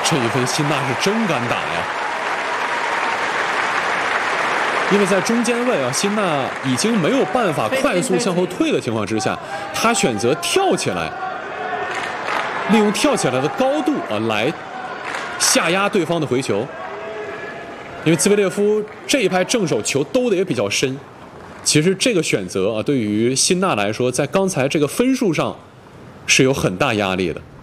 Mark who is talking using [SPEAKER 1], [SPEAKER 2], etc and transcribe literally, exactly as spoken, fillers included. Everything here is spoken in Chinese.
[SPEAKER 1] 这一分辛纳是真敢打呀！因为在中间位啊，辛纳已经没有办法快速向后退的情况之下，他选择跳起来，利用跳起来的高度啊来下压对方的回球。因为兹维列夫这一拍正手球兜的也比较深，其实这个选择啊，对于辛纳来说，在刚才这个分数上是有很大压力的。